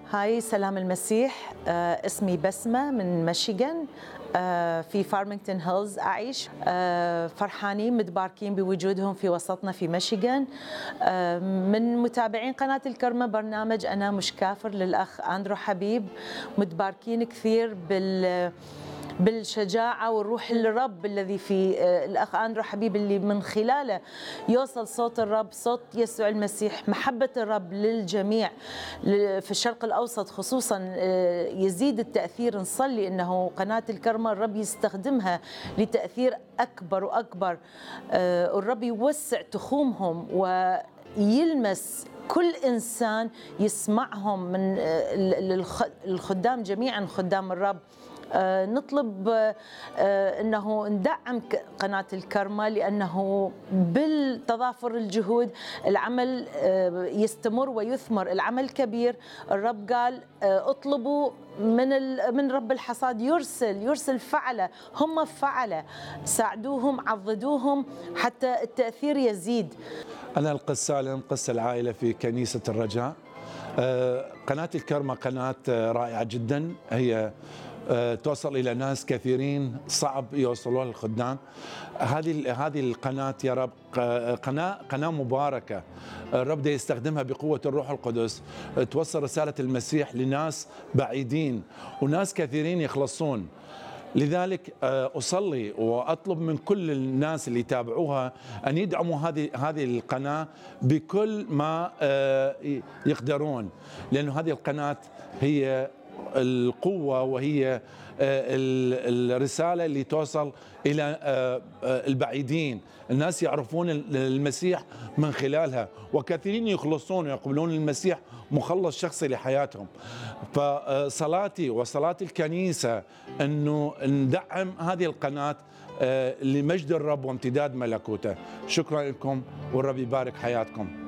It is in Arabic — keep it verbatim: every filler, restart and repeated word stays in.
هاي سلام المسيح. آه، اسمي بسمة من ميشيغان. آه، في فارمينغتون هيلز أعيش. آه، فرحانين متباركين بوجودهم في وسطنا في ميشيغان. آه، من متابعين قناة الكرمة برنامج أنا مش كافر للأخ أندرو حبيب، متباركين كثير بال بالشجاعة والروح الرب الذي في الأخ أندرو حبيب، اللي من خلاله يوصل صوت الرب، صوت يسوع المسيح، محبة الرب للجميع في الشرق الأوسط خصوصا يزيد التأثير. نصلي أنه قناة الكرمة الرب يستخدمها لتأثير أكبر وأكبر، الرب يوسع تخومهم ويلمس كل إنسان يسمعهم من الخدام جميعا خدام الرب. آه نطلب آه أنه ندعم قناة الكرمة، لأنه بالتضافر الجهود العمل آه يستمر ويثمر. العمل كبير، الرب قال آه اطلبوا من من رب الحصاد يرسل يرسل فعلة، هم فعلة، ساعدوهم، عضدوهم حتى التأثير يزيد. أنا القس سالم، قس العائلة في كنيسة الرجاء. قناة الكرمة قناة رائعة جدا، هي توصل إلى ناس كثيرين صعب يوصلون الخدام. هذه هذه القناة يا رب قناة قناة مباركة، الرب ده يستخدمها بقوة الروح القدس، توصل رسالة المسيح لناس بعيدين وناس كثيرين يخلصون. لذلك أصلي وأطلب من كل الناس اللي يتابعوها أن يدعموا هذه هذه القناة بكل ما يقدرون، لأنه هذه القناة هي القوة وهي الرسالة اللي توصل إلى البعيدين. الناس يعرفون المسيح من خلالها، وكثيرين يخلصون ويقبلون المسيح مخلص شخصي لحياتهم. فصلاتي وصلاة الكنيسة أنه ندعم هذه القناة لمجد الرب وامتداد ملكوته. شكرا لكم والرب يبارك حياتكم.